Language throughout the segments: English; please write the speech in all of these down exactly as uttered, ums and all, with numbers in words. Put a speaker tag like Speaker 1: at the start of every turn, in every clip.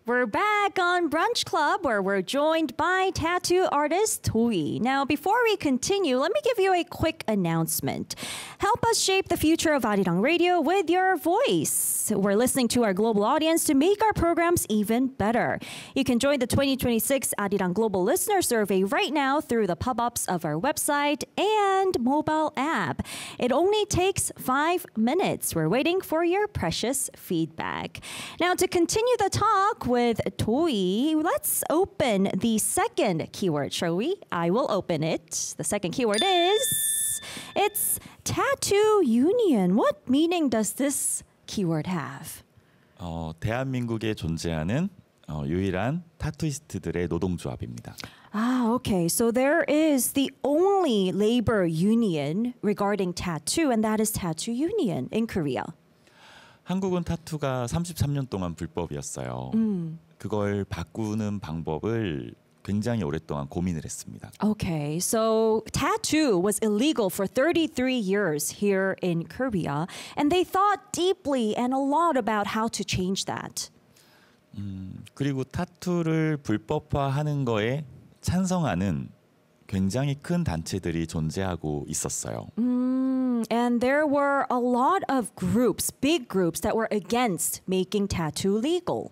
Speaker 1: We're back on Brunch Club where we're joined by tattoo artist Toy. Now, before we continue, let me give you a quick announcement. Help us shape the future of Arirang Radio with your voice. We're listening to our global audience to make our programs even better. You can join the twenty twenty-six Arirang Global Listener Survey right now through the pop-ups of our website and mobile app. It only takes five minutes. We're waiting for your precious feedback. Now, to continue the talk with Toy, let's open the second keyword, shall we? I will open it. The second keyword is, it's tattoo union. What meaning does this keyword have?
Speaker 2: 어, 대한민국에 존재하는 어, 유일한 타투이스트들의 노동조합입니다.
Speaker 1: Ah, okay. So there is the only labor union regarding tattoo, and that is Tattoo Union in Korea.
Speaker 2: 한국은 타투가 삼십삼 년 동안 불법이었어요.
Speaker 1: 음.
Speaker 2: 그걸 바꾸는 방법을 굉장히 오랫동안 고민을 했습니다.
Speaker 1: Okay, so tattoo was illegal for thirty-three years here in Korea, and they thought deeply and a lot about how to change that.
Speaker 2: 음, 그리고 타투를 불법화하는 거에 찬성하는 굉장히 큰 단체들이 존재하고 있었어요.
Speaker 1: Mm, and there were a lot of groups, big groups that were against making tattoo legal.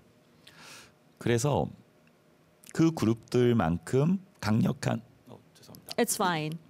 Speaker 2: 그래서 그 그룹들만큼 강력한 어, 죄송합니다.
Speaker 1: It's fine.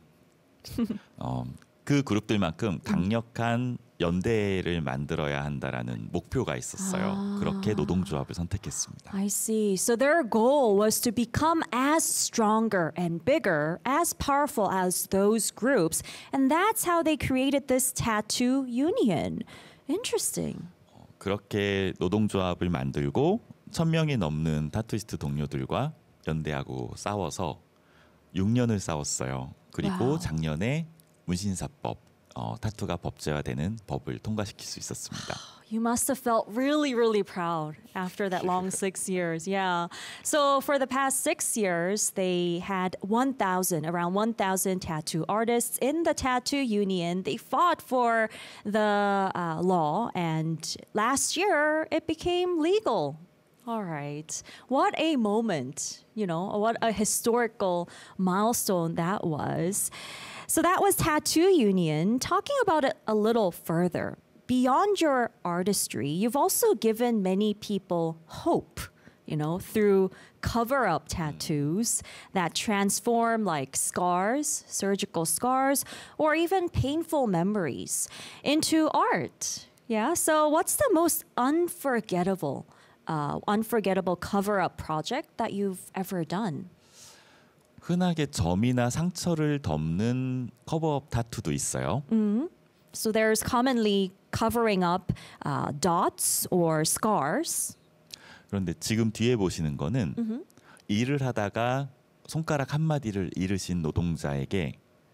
Speaker 2: 어, 그 그룹들만큼 강력한 연대를 만들어야 한다라는 목표가 있었어요.
Speaker 1: 아.
Speaker 2: 그렇게 노동조합을 선택했습니다.
Speaker 1: I see. So their goal was to become as stronger and bigger, as powerful as those groups. And that's how they created this tattoo union. Interesting.
Speaker 2: 어, 그렇게 노동조합을 만들고 천 명이 넘는 타투이스트 동료들과 연대하고 싸워서 육 년을 싸웠어요. 그리고
Speaker 1: 와우.
Speaker 2: 작년에 문신사법, 어, 타투가 법제화되는 법을 통과시킬 수 있었습니다.
Speaker 1: You must have felt really, really proud after that long six years. Yeah. So for the past six years, they had one thousand, around one thousand tattoo artists in the tattoo union. They fought for the uh, law, and last year it became legal. All right. What a moment, you know, what a historical milestone that was. So that was Tattoo Union. Talking about it a little further, beyond your artistry, you've also given many people hope, you know, through cover-up tattoos that transform like scars, surgical scars, or even painful memories into art. Yeah, so what's the most unforgettable, uh, unforgettable cover-up project that you've ever done?
Speaker 2: 흔하게 점이나 상처를 덮는 커버업 타투도 있어요.
Speaker 1: Mm-hmm. So there's commonly covering up uh, dots or scars.
Speaker 2: 그런데 지금 뒤에 보시는 거는
Speaker 1: Mm-hmm.
Speaker 2: 일을 하다가 손가락 한 마디를 잃으신 노동자에게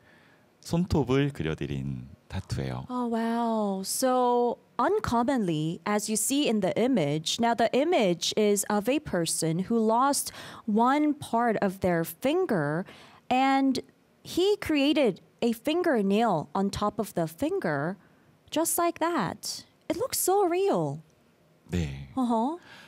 Speaker 2: 손톱을 그려드린 타투예요.
Speaker 1: Oh, wow. So uncommonly, as you see in the image, now the image is of a person who lost one part of their finger, and he created a fingernail on top of the finger, just like that. It looks so real.
Speaker 2: 네.
Speaker 1: Uh-huh.